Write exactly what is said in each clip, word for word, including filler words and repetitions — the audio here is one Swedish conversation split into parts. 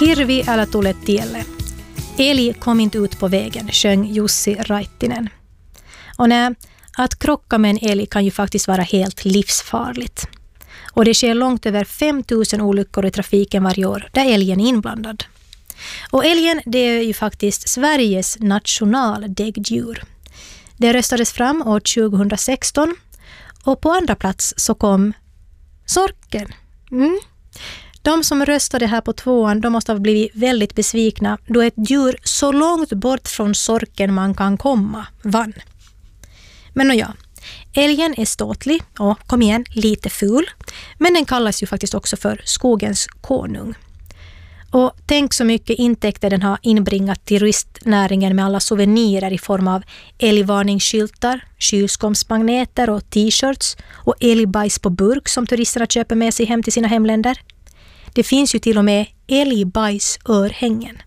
Hirvi älä tule tielle. Älg kom inte ut på vägen, sjöng Jussi Raittinen. Och nej, att krocka med en älg kan ju faktiskt vara helt livsfarligt. Och det sker långt över fem tusen olyckor i trafiken varje år där älgen är inblandad. Och älgen, det är ju faktiskt Sveriges nationaldäggdjur. Det röstades fram år tjugohundrasexton och på andra plats så kom sorken. Mm. De som röstade här på tvåan, de måste ha blivit väldigt besvikna då ett djur så långt bort från sorken man kan komma vann. Men ja, älgen är ståtlig och, kom igen, lite ful. Men den kallas ju faktiskt också för skogens konung. Och tänk så mycket intäkter den har inbringat till turistnäringen med alla souvenirer i form av älgvarningsskyltar, kylskåpsmagneter och t-shirts och älgbajs på burk som turisterna köper med sig hem till sina hemländer. Det finns ju till och med älgbajsörhängen.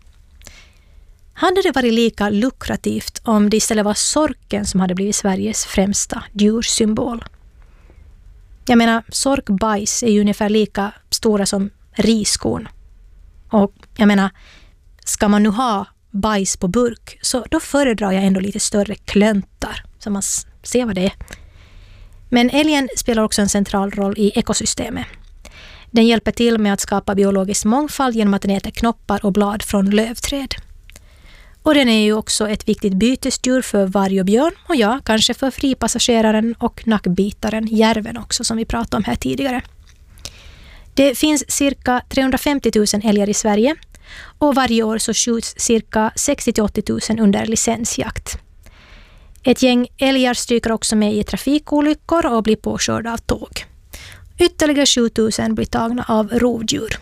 Hade det varit lika lukrativt om det istället var sorken som hade blivit Sveriges främsta djursymbol? Jag menar, sorkbajs är ju ungefär lika stora som riskorn. Och jag menar, ska man nu ha bajs på burk så då föredrar jag ändå lite större klöntar så man ser vad det är. Men älgen spelar också en central roll i ekosystemet. Den hjälper till med att skapa biologisk mångfald genom att den äter knoppar och blad från lövträd. Och den är ju också ett viktigt bytesdjur för varg och björn och ja, kanske för fripassageraren och nackbitaren järven också som vi pratade om här tidigare. Det finns cirka trehundrafemtio tusen älgar i Sverige och varje år så skjuts cirka sextio till åttio tusen under licensjakt. Ett gäng älgar stryker också med i trafikolyckor och blir påkörda av tåg. Ytterligare sju tusen blir tagna av rovdjur.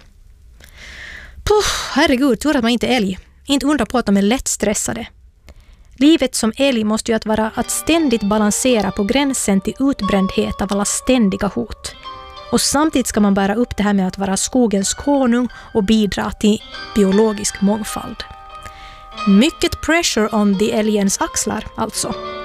Puh, herregud, tur att man inte är älg. Inte undra på att de är lätt stressade. Livet som älg måste ju att vara att ständigt balansera på gränsen till utbrändhet av alla ständiga hot. Och samtidigt ska man bära upp det här med att vara skogens konung och bidra till biologisk mångfald. Mycket pressure on the älgens axlar alltså.